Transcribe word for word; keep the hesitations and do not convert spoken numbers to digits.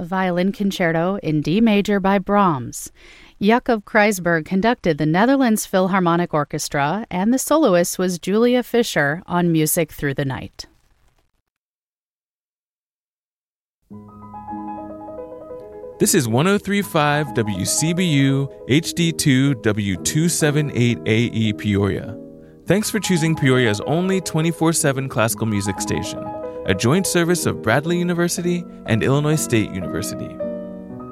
a violin concerto in D major by Brahms. Jacob Kreisberg conducted the Netherlands Philharmonic Orchestra, and the soloist was Julia Fischer on Music Through the Night. This is one oh three point five W C B U H D two W two seventy-eight A E Peoria. Thanks for choosing Peoria's only twenty-four seven classical music station, a joint service of Bradley University and Illinois State University.